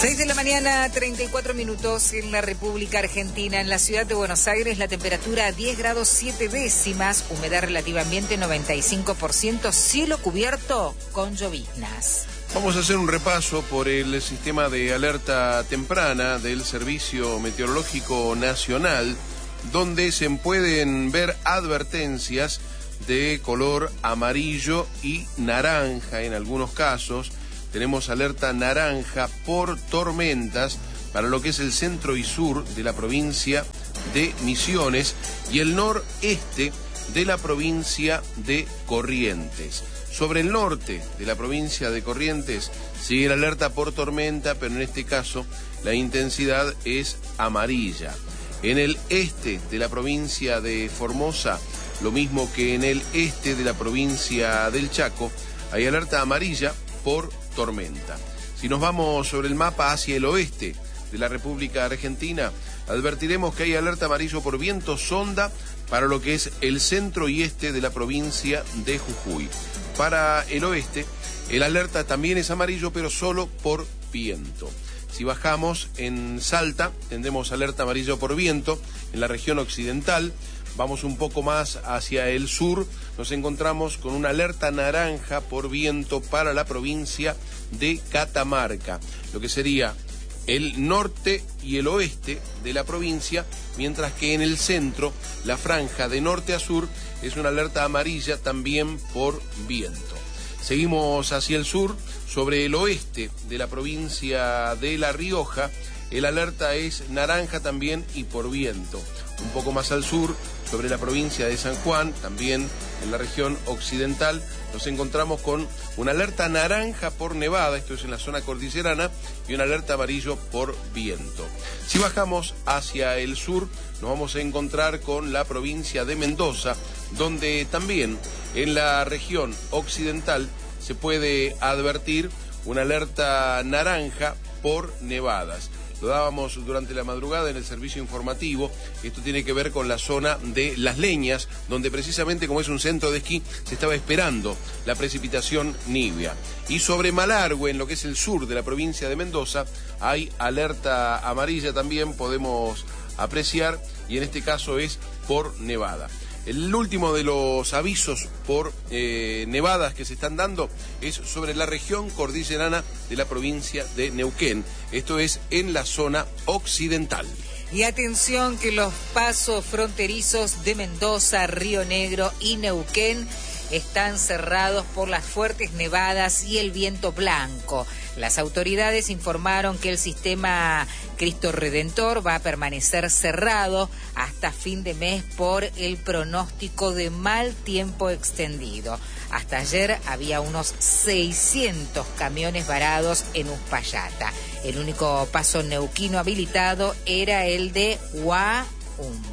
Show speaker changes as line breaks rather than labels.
6 de la mañana, 34 minutos en la República Argentina. En la ciudad de Buenos Aires, la temperatura 10 grados 7 décimas, humedad relativa ambiente 95%, cielo cubierto con lloviznas.
Vamos a hacer un repaso por el sistema de alerta temprana del Servicio Meteorológico Nacional, donde se pueden ver advertencias de color amarillo y naranja en algunos casos. Tenemos alerta naranja por tormentas para lo que es el centro y sur de la provincia de Misiones y el noreste de la provincia de Corrientes. Sobre el norte de la provincia de Corrientes sigue la alerta por tormenta, pero en este caso la intensidad es amarilla. En el este de la provincia de Formosa, lo mismo que en el este de la provincia del Chaco, hay alerta amarilla por tormenta. Si nos vamos sobre el mapa hacia el oeste de la República Argentina, advertiremos que hay alerta amarillo por viento sonda para lo que es el centro y este de la provincia de Jujuy. Para el oeste, el alerta también es amarillo, pero solo por viento. Si bajamos en Salta, tendremos alerta amarillo por viento en la región occidental. Vamos un poco más hacia el sur, nos encontramos con una alerta naranja por viento para la provincia de Catamarca, lo que sería el norte y el oeste de la provincia, mientras que en el centro, la franja de norte a sur, es una alerta amarilla también por viento. Seguimos hacia el sur, sobre el oeste de la provincia de La Rioja, el alerta es naranja también y por viento. Un poco más al sur, sobre la provincia de San Juan, también en la región occidental, nos encontramos con una alerta naranja por nevada, esto es en la zona cordillerana, y una alerta amarillo por viento. Si bajamos hacia el sur, nos vamos a encontrar con la provincia de Mendoza, donde también en la región occidental se puede advertir una alerta naranja por nevadas. Lo dábamos durante la madrugada en el servicio informativo. Esto tiene que ver con la zona de Las Leñas, donde precisamente como es un centro de esquí, se estaba esperando la precipitación nibia. Y sobre Malargüe, en lo que es el sur de la provincia de Mendoza, hay alerta amarilla también, podemos apreciar, y en este caso es por nevada. El último de los avisos por nevadas que se están dando es sobre la región cordillerana de la provincia de Neuquén. Esto es en la zona occidental.
Y atención que los pasos fronterizos de Mendoza, Río Negro y Neuquén están cerrados por las fuertes nevadas y el viento blanco. Las autoridades informaron que el sistema Cristo Redentor va a permanecer cerrado hasta fin de mes por el pronóstico de mal tiempo extendido. Hasta ayer había unos 600 camiones varados en Uspallata. El único paso neuquino habilitado era el de Huaum.